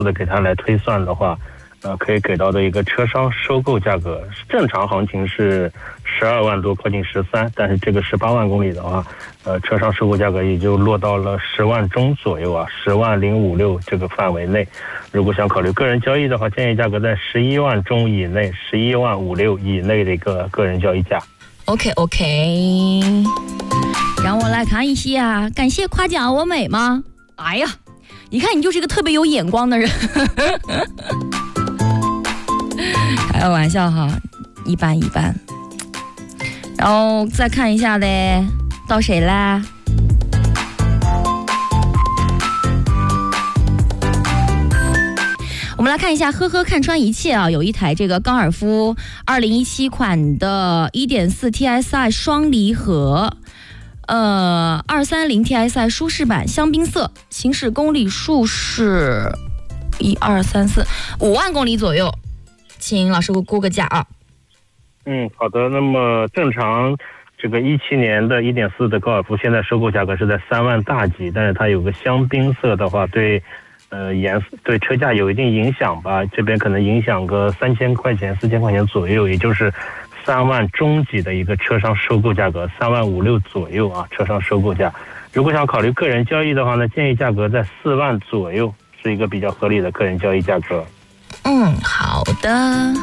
的给它来推算的话，可以给到的一个车商收购价格，正常行情是12万多，靠近13，但是这个18万公里的话，车商收购价格也就落到了10万中左右啊，10万056这个范围内。如果想考虑个人交易的话，建议价格在11万中以内，11万56以内的一个个人交易价。 OK， 让我来看一下，感谢夸奖我美吗？哎呀，一看你就是一个特别有眼光的人。开个玩笑哈，一般。然后再看一下嘞，到谁啦？我们来看一下，呵呵看穿一切啊，有一台这个高尔夫2017款的 1.4 TSI 双离合230 TSI 舒适版香槟色，行驶公里数是5万公里左右，请老师给我估个价啊。 好的，那么正常这个17年的 1.4 的高尔夫现在收购价格是在3万大几，但是它有个香槟色的话，对颜色对车价有一定影响吧，这边可能影响个3000块钱4000块钱左右，也就是3万中级的一个车商收购价格，3万5、6左右啊，车商收购价。如果想考虑个人交易的话呢，建议价格在4万左右，是一个比较合理的个人交易价格。 好的。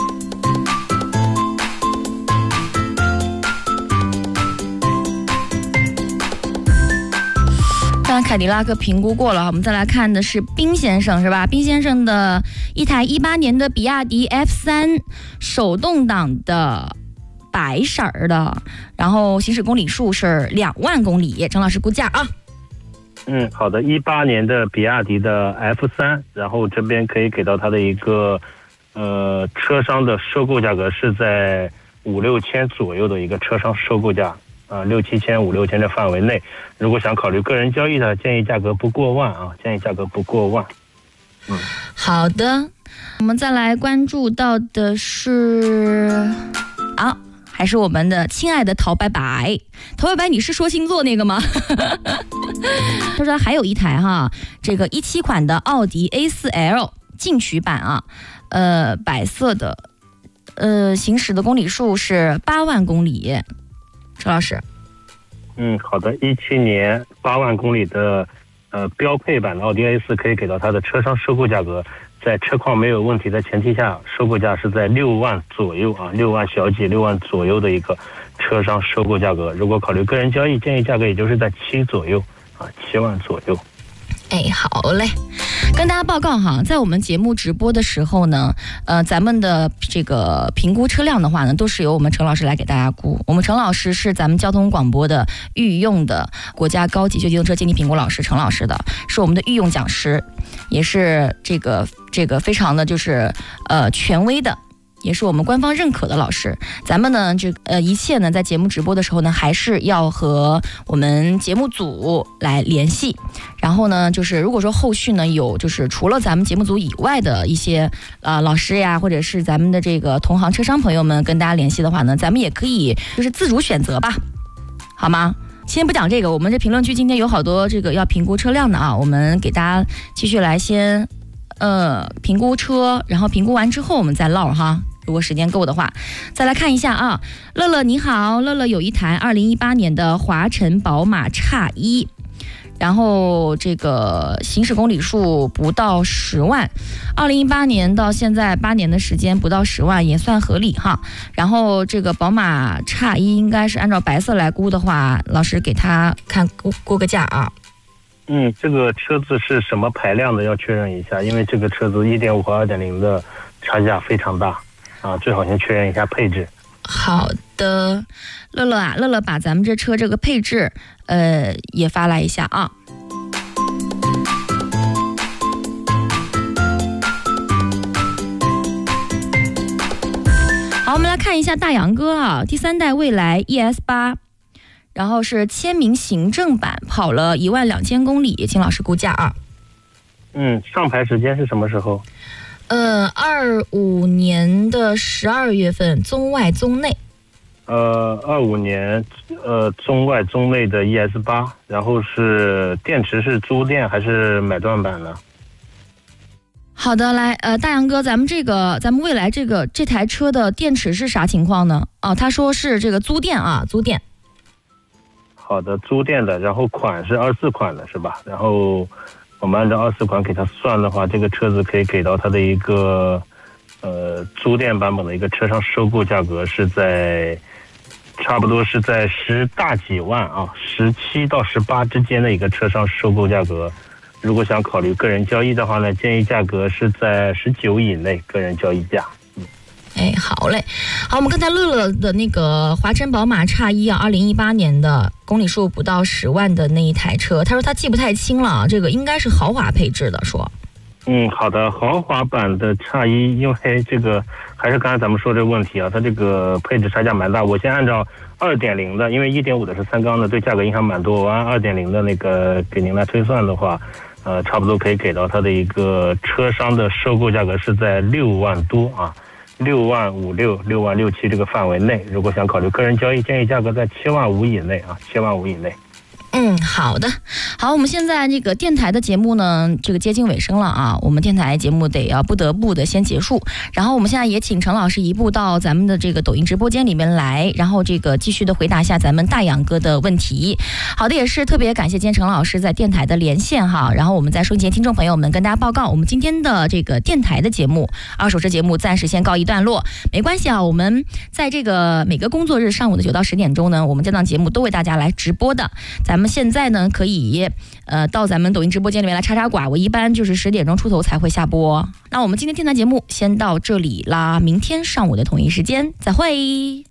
刚凯迪拉克评估过了，我们再来看的是冰先生，是吧？冰先生的一台18年的比亚迪 F3 手动挡的白色的，然后行驶公里数是2万公里，郑老师估价啊。 好的，18年的比亚迪的 F3， 然后这边可以给到它的一个车商的收购价格是在5、6千左右的一个车商收购价。6、7千、5、6千的范围内，如果想考虑个人交易的，建议价格不过万啊，建议价格不过万。 好的，我们再来关注到的是还是我们的亲爱的陶白白，你是说星座那个吗？他说还有一台哈，这个17款的奥迪 A4L 进取版啊，白色的，行驶的公里数是8万公里。周老师， 好的，17年8万公里的标配版的奥迪 A4 可以给到它的车商收购价格，在车况没有问题的前提下，收购价是在6万左右啊，6万小几、6万左右的一个车商收购价格。如果考虑个人交易，建议价格也就是在7左右啊，7万左右。 好嘞，跟大家报告哈，在我们节目直播的时候呢，咱们的这个评估车辆的话呢，都是由我们陈老师来给大家估。我们陈老师是咱们交通广播的御用的国家高级学机动车鉴定评估老师，陈老师的是我们的御用讲师，也是这个非常的就是权威的。也是我们官方认可的老师。咱们呢一切呢在节目直播的时候呢，还是要和我们节目组来联系。然后呢就是如果说后续呢有就是除了咱们节目组以外的一些老师呀，或者是咱们的这个同行车商朋友们跟大家联系的话呢，咱们也可以就是自主选择吧，好吗？先不讲这个，我们这评论区今天有好多这个要评估车辆的啊，我们给大家继续来先评估车，然后评估完之后我们再唠哈，如果时间够的话。再来看一下啊，乐乐你好，乐乐有一台2018年的华晨宝马X1，然后这个行驶公里数不到10万，2018年到现在8年的时间不到10万也算合理哈。然后这个宝马X1应该是按照白色来估的话，老师给他看估个价啊。 这个车子是什么排量的要确认一下，因为这个车子 1.5 和 2.0 的差价非常大啊，最好先确认一下配置。 好的，乐乐啊，乐乐把咱们这车这个配置也发来一下啊。好，我们来看一下大杨哥啊，第3代蔚来 ES8， 然后是签名行政版，跑了12000公里，请老师估价啊。 上牌时间是什么时候 ？25年的12月份，中外中内。 25年中外中内的 ES8， 然后是电池是租电还是买断版呢？ 好的，来，大杨哥，咱们未来这台车的电池是啥情况呢？哦，他说是这个租电啊，租电。 好的，租电的，然后款是24款的是吧？然后我们按照24款给他算的话，这个车子可以给到他的一个租电版本的一个车上收购价格是在差不多是在10大几万啊，17到18之间的一个车上收购价格。如果想考虑个人交易的话呢，建议价格是在19以内，个人交易价。 哎，好嘞，好，我们刚才乐乐的那个华晨宝马X1啊，2018年的公里数不到10万的那一台车，他说他记不太清了，这个应该是豪华配置的，说。 好的，豪华版的X1，因为这个还是刚才咱们说这个问题啊，它这个配置差价蛮大。我先按照2.0的，因为1.5的是3缸的，对价格影响蛮多。我按2.0的那个给您来推算的话，差不多可以给到它的一个车商的收购价格是在6万多啊，6万56、6万67这个范围内。如果想考虑个人交易，建议价格在7万5以内啊，7万5以内。 好的，好，我们现在这个电台的节目呢，这个接近尾声了啊，我们电台节目不得不的先结束，然后我们现在也请陈老师移步到咱们的这个抖音直播间里面来，然后这个继续的回答一下咱们大杨哥的问题。好的，也是特别感谢今天陈老师在电台的连线哈，然后我们在收音机前听众朋友们跟大家报告，我们今天的这个电台的节目二手车节目暂时先告一段落，没关系啊，我们在这个每个工作日上午的9到10点钟呢，我们这档节目都为大家来直播的。咱们现在呢可以到咱们抖音直播间里面来插插寡，我一般就是10点钟出头才会下播。那我们今天电台节目先到这里啦，明天上午的同一时间再会。